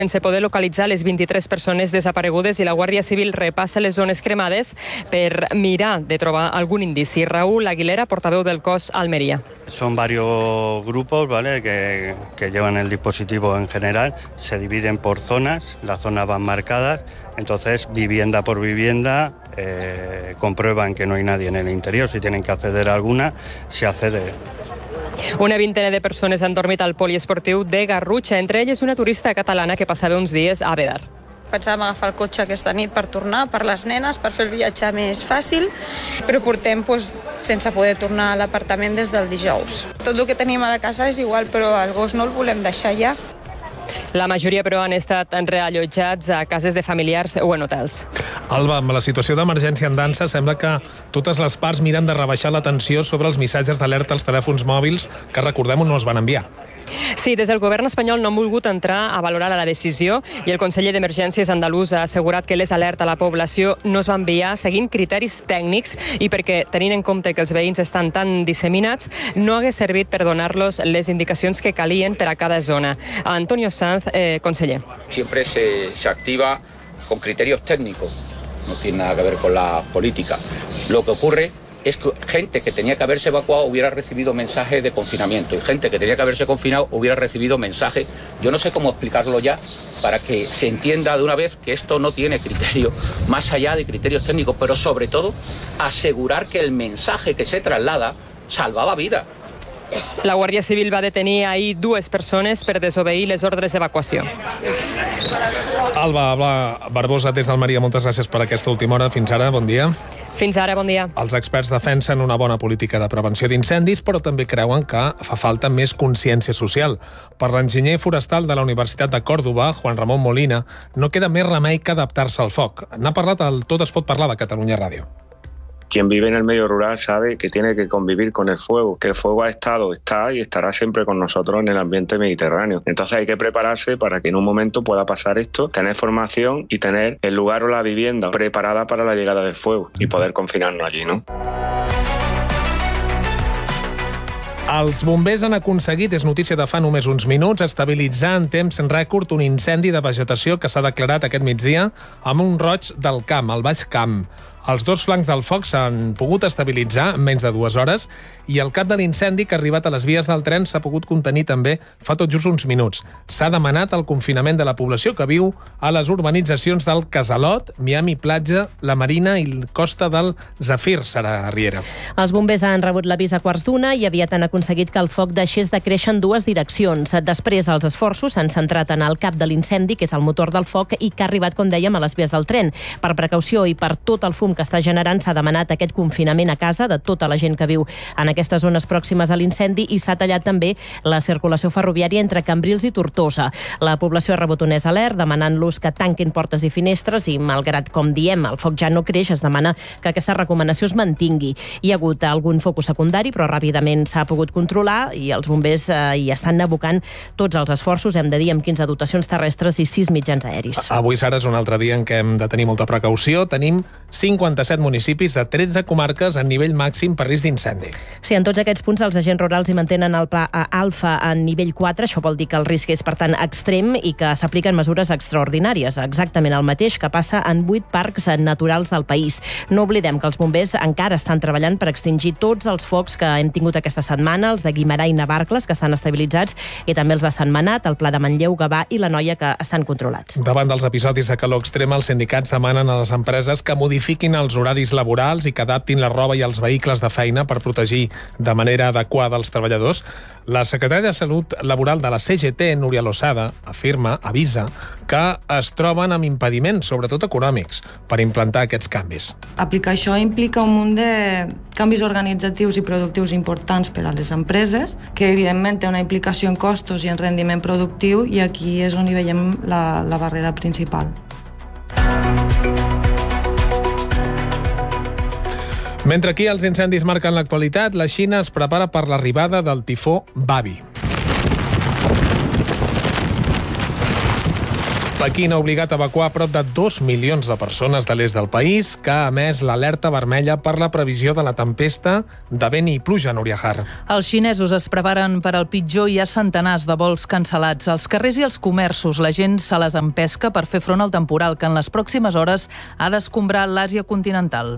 sense poder localitzar les 23 persones desaparegudes i la Guàrdia Civil repassa les zones cremades per mirar de trobar algun indici. Raúl Aguilera, portaveu del cos a Almería. Son varios grupos, ¿vale?, que llevan el dispositivo en general, se dividen por zonas, las zonas van marcadas, entonces vivienda por vivienda comprueban que no hay nadie en el interior, si tienen que acceder a alguna, se accede. Una vintena de persones han dormit al poliesportiu de Garrutxa, entre elles una turista catalana que passava uns dies a Bedar. Pensàvem agafar el cotxe aquesta nit per tornar, per les nenes, per fer el viatge més fàcil, però portem sense poder tornar a l'apartament des del dijous. Tot el que tenim a la casa és igual, però el gos no el volem deixar ja. La majoria, però, han estat reallotjats a cases de familiars o en hotels. Alba, amb la situació d'emergència en dansa, sembla que totes les parts miren de rebaixar la tensió sobre els missatges d'alerta als telèfons mòbils que, recordem-ho, no es van enviar. Sí, des del govern espanyol no han volgut entrar a valorar la decisió i el conseller d'Emergències andalús ha assegurat que les alertes a la població no es van enviar seguint criteris tècnics i perquè, tenint en compte que els veïns estan tan disseminats, no hagués servit per donar-los les indicacions que calien per a cada zona. Antonio Sanz, conseller. Siempre se activa con criterios técnicos, no tiene nada que ver con la política. Lo que ocurre es que gente que tenía que haberse evacuado hubiera recibido mensajes de confinamiento y gente que tenía que haberse confinado hubiera recibido mensajes. Yo no sé cómo explicarlo ya para que se entienda de una vez que esto no tiene criterio más allá de criterios técnicos, pero sobre todo asegurar que el mensaje que se traslada salvaba vida. La Guàrdia Civil va detenir ahir 2 persones per desobeir les ordres d'evacuació. Alba Barbosa, des d'Almeria, moltes gràcies per aquesta última hora. Fins ara, bon dia. Fins ara, bon dia. Els experts defensen una bona política de prevenció d'incendis, però també creuen que fa falta més consciència social. Per l'enginyer forestal de la Universitat de Còrdova, Juan Ramon Molina, no queda més remei que adaptar-se al foc. N'ha parlat al Tot es pot parlar de Catalunya Ràdio. Quien vive en el medio rural sabe que tiene que convivir con el fuego, que el fuego está y estará siempre con nosotros en el ambiente mediterráneo. Entonces hay que prepararse para que en un momento pueda pasar esto, tener formación y tener el lugar o la vivienda preparada para la llegada del fuego y poder confinarnos allí, ¿no? Els bombers han aconseguit, és notícia de fa només uns minuts, estabilitzar en temps rècord un incendi de vegetació que s'ha declarat aquest migdia a Mont-roig del Camp, al Baix Camp. Els 2 flancs del foc s'han pogut estabilitzar en menys de 2 hores i el cap de l'incendi, que ha arribat a les vies del tren, s'ha pogut contenir també fa tot just uns minuts. S'ha demanat el confinament de la població que viu a les urbanitzacions del Casalot, Miami Platja, la Marina i Costa del Zafir, Sara Riera. Els bombers han rebut l'avís a 1:15 i aviat han aconseguit que el foc deixés de créixer en 2 direccions. Després, els esforços s'han centrat en el cap de l'incendi, que és el motor del foc i que ha arribat, com dèiem, a les vies del tren. Per precaució i per tot el fum que està generant, s'ha demanat aquest confinament a casa de tota la gent que viu en aquestes zones pròximes a l'incendi i s'ha tallat també la circulació ferroviària entre Cambrils i Tortosa. La població ha rebut un alert demanant-los que tanquin portes i finestres i, malgrat, com diem, el foc ja no creix, es demana que aquesta recomanació es mantingui. Hi ha hagut algun focus secundari, però ràpidament s'ha pogut controlar i els bombers hi estan abocant tots els esforços, hem de dir, amb 15 dotacions terrestres i 6 mitjans aeris. Avui, Sara, és un altre dia en què hem de tenir molta precaució. Tenim 57 municipis de 13 comarques en nivell màxim per risc d'incendi. Sí, en tots aquests punts els agents rurals hi mantenen el pla alfa en nivell 4, això vol dir que el risc és, per tant, extrem i que s'apliquen mesures extraordinàries, exactament el mateix que passa en 8 parcs naturals del país. No oblidem que els bombers encara estan treballant per extingir tots els focs que hem tingut aquesta setmana, els de Guimerà i Navarcles, que estan estabilitzats, i també els de Sant Manat, el Pla de Manlleu, Gavà i l'Anoia, que estan controlats. Davant dels episodis de calor extrema, els sindicats demanen a les empreses que modifiquin els horaris laborals i que adaptin la roba i els vehicles de feina per protegir de manera adequada els treballadors. La secretària de Salut Laboral de la CGT, Núria Losada, avisa que es troben amb impediments, sobretot econòmics, per implantar aquests canvis. Aplicar això implica un munt de canvis organitzatius i productius importants per a les empreses, que evidentment té una implicació en costos i en rendiment productiu, i aquí és on hi veiem la barrera principal. Mentre aquí els incendis marquen l'actualitat, la Xina es prepara per l'arribada del tifó Babi. Pequín ha obligat a evacuar prop de 2 milions de persones de l'est del país, que ha emès l'alerta vermella per la previsió de la tempesta de vent i pluja, Núria Har. Els xinesos es preparen per al pitjor i hi ha centenars de vols cancel·lats. Als carrers i als comerços la gent se les empesca per fer front al temporal, que en les pròximes hores ha d'escombrar l'Àsia continental.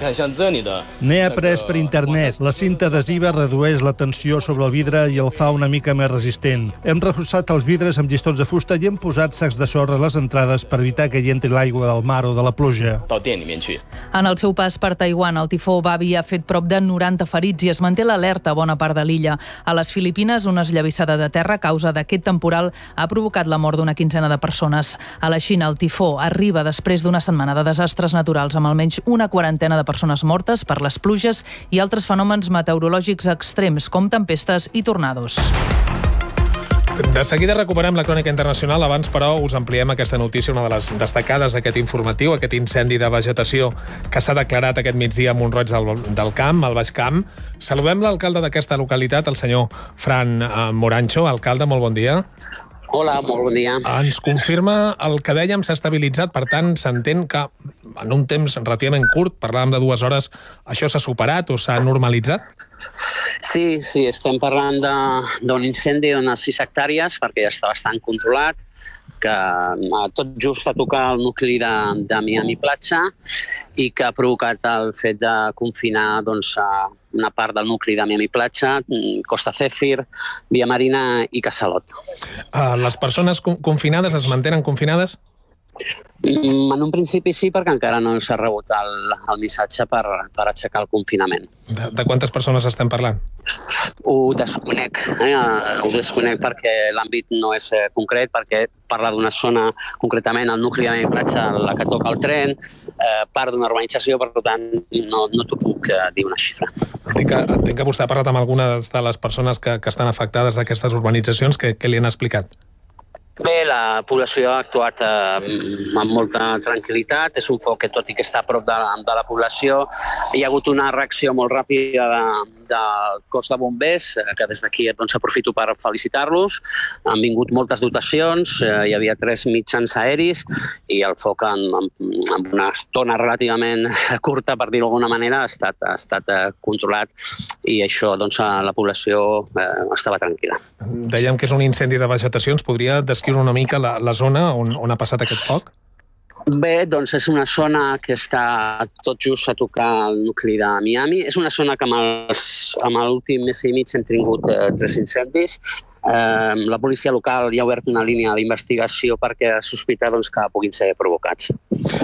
N'he après per internet. La cinta adhesiva redueix la tensió sobre el vidre i el fa una mica més resistent. Hem reforçat els vidres amb llistons de fusta i hem posat sacs de sorra a les entrades per evitar que hi entri l'aigua del mar o de la pluja. En el seu pas per Taiwan, el tifó Babi ha fet prop de 90 ferits i es manté l'alerta a bona part de l'illa. A les Filipines, una esllavissada de terra a causa d'aquest temporal ha provocat la mort d'una quinzena de persones. A la Xina, el tifó arriba després d'una setmana de desastres naturals amb almenys una quarantena de persones mortes per les pluges i altres fenòmens meteorològics extrems com tempestes i tornados. De seguida recuperem la crònica internacional. Abans, però, us ampliem aquesta notícia, una de les destacades d'aquest informatiu, aquest incendi de vegetació que s'ha declarat aquest migdia a Mont-roig del Camp, al Baix Camp. Saludem l'alcalde d'aquesta localitat, el senyor Fran Morancho. Alcalde, molt bon dia. Hola, molt bon dia. Ens confirma el que dèiem, s'ha estabilitzat, per tant, s'entén que en un temps relativament curt, parlàvem de 2 hores, això s'ha superat o s'ha normalitzat? Sí, estem parlant d'un incendi d'unes 6 hectàrees, perquè ja està bastant controlat, que tot just a tocar el nucli de Miami Platja i que ha provocat el fet de confinar una part del nucli de Miami Platja, Costa Zèfir, Via Marina i Casalot. Les persones confinades es mantenen confinades? En un principi sí, perquè encara no s'ha rebut el missatge per aixecar el confinament. De quantes persones estem parlant? Ho desconec perquè l'àmbit no és concret, perquè parla d'una zona, concretament el nucli de Platja, la que toca el tren, part d'una urbanització, per tant no t'ho puc dir una xifra. Entenc que vostè ha parlat amb algunes de les persones que estan afectades d'aquestes urbanitzacions. Què li han explicat? Bé, la població ha actuat amb molta tranquil·litat. És un foc que, tot i que està a prop de la població, hi ha hagut una reacció molt ràpida del cos de bombers, que des d'aquí aprofito per felicitar-los. Han vingut moltes dotacions, hi havia 3 mitjans aeris i el foc en una estona relativament curta, per dir-ho d'alguna manera, ha estat controlat i això, la població estava tranquil·la. Dèiem que és un incendi de vegetació. Ens podria descriure una mica la zona on ha passat aquest foc? Bé, és una zona que està tot just a tocar el nucli de Miami. És una zona que amb l'últim mes i mig hem tingut 3 incendis. La policia local ja ha obert una línia d'investigació perquè sospita que puguin ser provocats.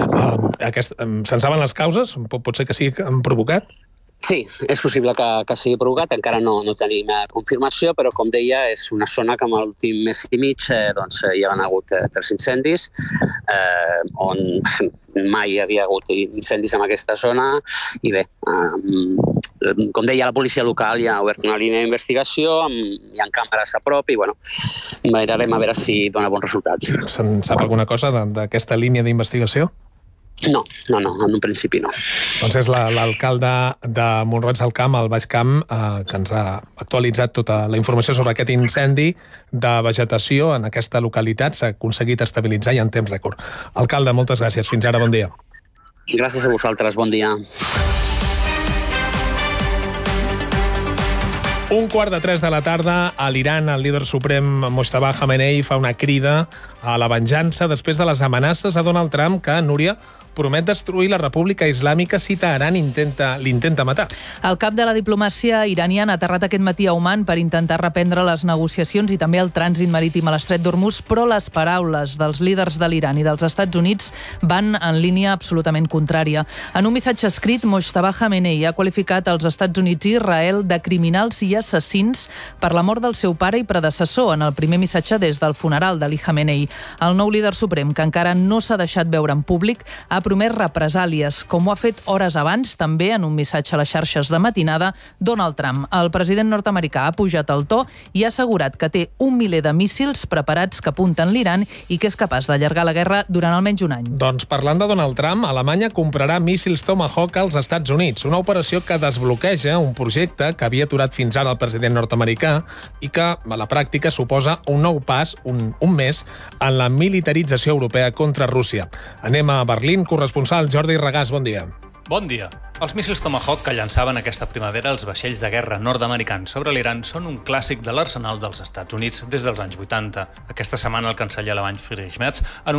Se'n saben les causes? Pot ser que sigui provocat? Sí, és possible que sigui provocat, encara no tenim confirmació, però com deia, és una zona que en l'últim mes i mig hi ha hagut 3 incendis, on mai hi havia hagut incendis en aquesta zona, i bé, com deia, la policia local ja ha obert una línia d'investigació, hi ha càmeres a prop i mirarem a veure si dona bons resultats. Se'n sap alguna cosa d'aquesta línia d'investigació? No, en un principi no. Doncs és l'alcalde de Mont-roig del Camp, al Baix Camp, que ens ha actualitzat tota la informació sobre aquest incendi de vegetació en aquesta localitat. S'ha aconseguit estabilitzar i en temps rècord. Alcalde, moltes gràcies. Fins ara, bon dia. Gràcies a vosaltres, bon dia. 2:45 de la tarda, a l'Iran, el líder suprem Mojtaba Khamenei fa una crida a la venjança després de les amenaces a Donald Trump que, Núria, promet destruir la República Islàmica si Teheran l'intenta matar. El cap de la diplomàcia iraniana ha aterrat aquest matí a Oman per intentar reprendre les negociacions i també el trànsit marítim a l'estret d'Hormuz, però les paraules dels líders de l'Iran i dels Estats Units van en línia absolutament contrària. En un missatge escrit, Mojtaba Khamenei ha qualificat els Estats Units i Israel de criminals i assassins per la mort del seu pare i predecessor en el primer missatge des del funeral d'Ali Khamenei. El nou líder suprem, que encara no s'ha deixat veure en públic, ha promès represàlies, com ho ha fet hores abans, també en un missatge a les xarxes de matinada, Donald Trump. El president nord-americà ha pujat el to i ha assegurat que té 1 miler de míssils preparats que apunten l'Iran i que és capaç d'allargar la guerra durant almenys un any. Doncs parlant de Donald Trump, Alemanya comprarà míssils Tomahawk als Estats Units, una operació que desbloqueja un projecte que havia aturat fins ara del president nord-americà i que a la pràctica suposa un nou pas, un mes, en la militarització europea contra Rússia. Anem a Berlín, corresponsal Jordi Regàs, bon dia. Bon dia. Els míssils Tomahawk que llançaven aquesta primavera els vaixells de guerra nord-americans sobre l'Iran són un clàssic de l'arsenal dels Estats Units des dels anys 80. Aquesta setmana el canceller alemany Friedrich Merz